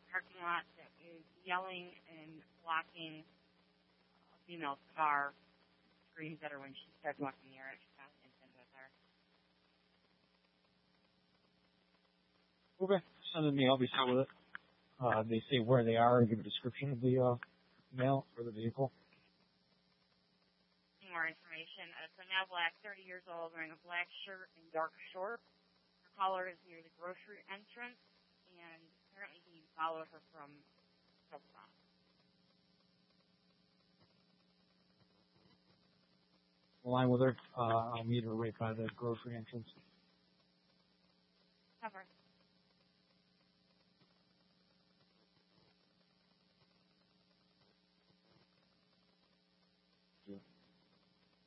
parking lot that was yelling and blocking a female's car, screams at her when she started walking near it. She got an incident with her. Okay, send it to me. I'll be set with it. They say where they are and give a description of the male or the vehicle. More information. So now black, 30 years old, wearing a black shirt and dark shorts. Her caller is near the grocery entrance, and apparently he followed her from Silverbaum. Line with her. I'll meet her right by the grocery entrance. Cover.